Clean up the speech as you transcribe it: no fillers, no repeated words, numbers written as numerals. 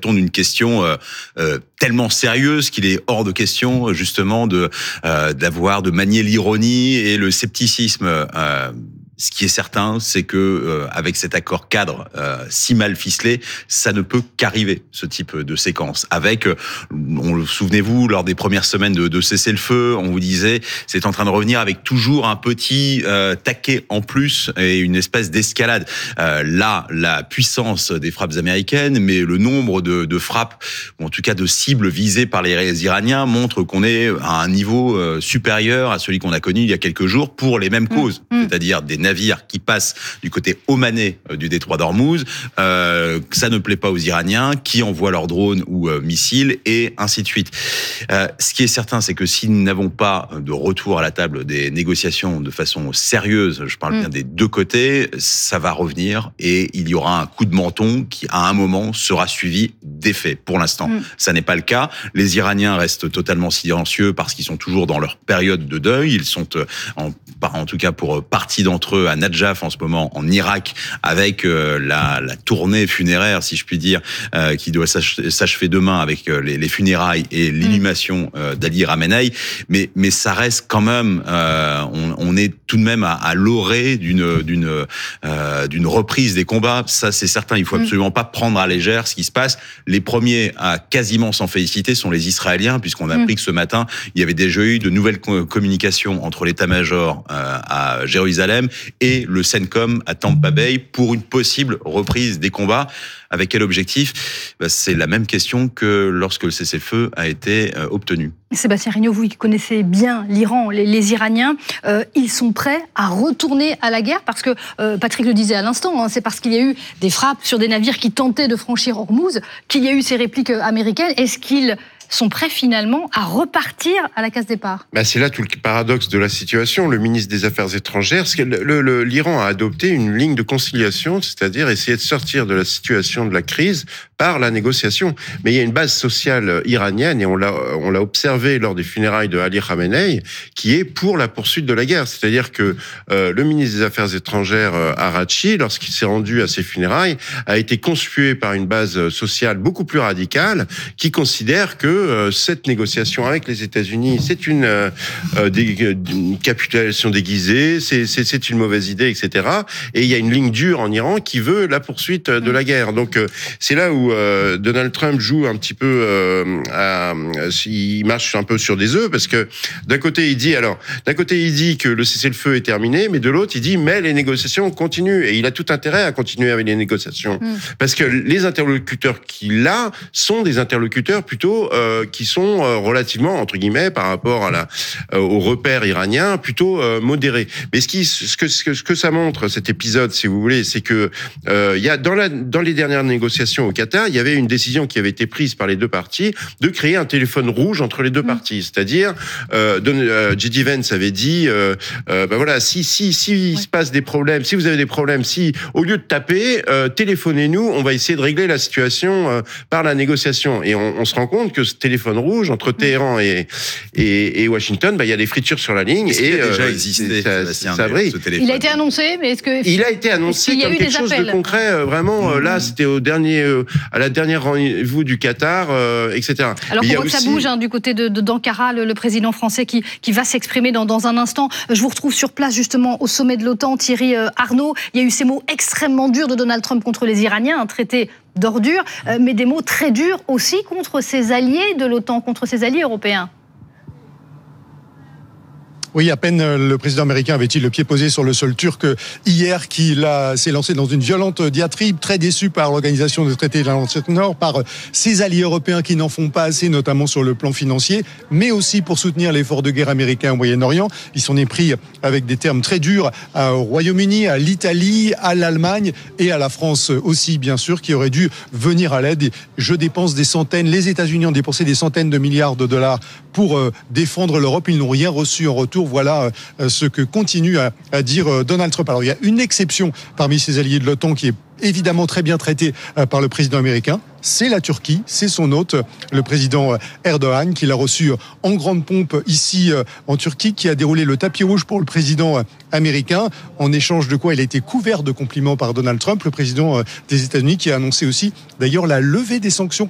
traitons d'une question tellement sérieuse qu'il est hors de question justement de manier l'ironie et le scepticisme. Ce qui est certain, c'est que avec cet accord cadre si mal ficelé, ça ne peut qu'arriver, ce type de séquence. Avec, souvenez-vous, lors des premières semaines de cessez-le-feu, on vous disait, c'est en train de revenir avec toujours un petit taquet en plus et une espèce d'escalade. Là, la puissance des frappes américaines, mais le nombre de frappes, ou en tout cas de cibles visées par les Iraniens, montre qu'on est à un niveau supérieur à celui qu'on a connu il y a quelques jours pour les mêmes causes, c'est-à-dire des navires qui passent du côté omanais du détroit d'Ormuz, que ça ne plaît pas aux Iraniens, qui envoient leurs drones ou missiles, et ainsi de suite. Ce qui est certain, c'est que si nous n'avons pas de retour à la table des négociations de façon sérieuse, je parle bien des deux côtés, ça va revenir et il y aura un coup de menton qui, à un moment, sera suivi d'effets. Pour l'instant, ça n'est pas le cas. Les Iraniens restent totalement silencieux parce qu'ils sont toujours dans leur période de deuil. Ils sont, en tout cas pour partie d'entre eux, à Nadjaf en ce moment, en Irak, avec la tournée funéraire, si je puis dire, qui doit s'achever demain avec les funérailles et l'inhumation d'Ali Khamenei. Mais ça reste quand même, on est tout de même à l'orée d'une reprise des combats. Ça, c'est certain. Il faut absolument pas prendre à légère ce qui se passe. Les premiers à quasiment s'en féliciter sont les Israéliens, puisqu'on a appris que ce matin, il y avait déjà eu de nouvelles communications entre l'état-major à Jérusalem et le CENTCOM à Tampa Bay pour une possible reprise des combats. Avec quel objectif ? C'est la même question que lorsque le cessez-le-feu a été obtenu. Sébastien Regnault, vous qui connaissez bien l'Iran, les Iraniens, ils sont prêts à retourner à la guerre parce que, Patrick le disait à l'instant, c'est parce qu'il y a eu des frappes sur des navires qui tentaient de franchir Ormuz qu'il y a eu ces répliques américaines. Est-ce qu'ils sont prêts finalement à repartir à la case départ? C'est là tout le paradoxe de la situation. Le ministre des Affaires étrangères, l'Iran a adopté une ligne de conciliation, c'est-à-dire essayer de sortir de la situation de la crise par la négociation. Mais il y a une base sociale iranienne, et on l'a observé lors des funérailles de Ali Khamenei, qui est pour la poursuite de la guerre. C'est-à-dire que le ministre des Affaires étrangères, Araghchi, lorsqu'il s'est rendu à ces funérailles, a été conspué par une base sociale beaucoup plus radicale, qui considère que cette négociation avec les États-Unis, c'est une capitulation déguisée, c'est une mauvaise idée, etc. Et il y a une ligne dure en Iran qui veut la poursuite de la guerre. Donc c'est là où Donald Trump joue un petit peu, il marche un peu sur des œufs, parce que d'un côté il dit que le cessez-le-feu est terminé, mais de l'autre il dit mais les négociations continuent, et il a tout intérêt à continuer avec les négociations, parce que les interlocuteurs qu'il a sont des interlocuteurs plutôt qui sont relativement, entre guillemets, par rapport aux repères iraniens, plutôt modérés. Mais ce que ça montre, cet épisode, si vous voulez, c'est que il y a dans les dernières négociations au Qatar, il y avait une décision qui avait été prise par les deux parties de créer un téléphone rouge entre les deux parties. C'est-à-dire, J.D. Vance avait dit, voilà, si il se passe des problèmes, si vous avez des problèmes, si au lieu de taper, téléphonez-nous, on va essayer de régler la situation par la négociation. Et on se rend compte que ce téléphone rouge entre Téhéran et Washington, il y a des fritures sur la ligne. Il a déjà existé, ça brille. Il a été annoncé, mais est-ce que... Il a été annoncé comme quelque chose de concret, vraiment. Là, c'était à la dernière rendez-vous du Qatar, etc. Alors qu'on voit que ça bouge du côté d'Ankara, le président français qui va s'exprimer dans un instant. Je vous retrouve sur place, justement, au sommet de l'OTAN, Thierry Arnaud. Il y a eu ces mots extrêmement durs de Donald Trump contre les Iraniens, un traité d'ordure, mais des mots très durs aussi contre ses alliés de l'OTAN, contre ses alliés européens. Oui, à peine le président américain avait-il le pied posé sur le sol turc hier qu'il s'est lancé dans une violente diatribe, très déçu par l'organisation des traités de l'Atlantique Nord, par ses alliés européens qui n'en font pas assez, notamment sur le plan financier, mais aussi pour soutenir l'effort de guerre américain au Moyen-Orient. Il s'en est pris avec des termes très durs au Royaume-Uni, à l'Italie, à l'Allemagne et à la France aussi, bien sûr, qui aurait dû venir à l'aide. Je dépense des centaines, les États-Unis ont dépensé des centaines de milliards de dollars pour défendre l'Europe. Ils n'ont rien reçu en retour. Voilà ce que continue à dire Donald Trump. Alors il y a une exception parmi ses alliés de l'OTAN qui est évidemment très bien traité par le président américain. C'est la Turquie, c'est son hôte, le président Erdogan, qui l'a reçu en grande pompe ici en Turquie, qui a déroulé le tapis rouge pour le président américain, en échange de quoi il a été couvert de compliments par Donald Trump, le président des États-Unis, qui a annoncé aussi d'ailleurs la levée des sanctions